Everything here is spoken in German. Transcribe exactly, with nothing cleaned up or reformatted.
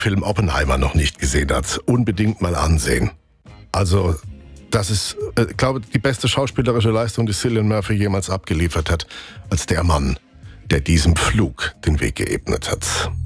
Film Oppenheimer noch nicht gesehen hat, unbedingt mal ansehen. Also, das ist, äh, ich glaube, die beste schauspielerische Leistung, die Cillian Murphy jemals abgeliefert hat, als der Mann, der diesem Flug den Weg geebnet hat.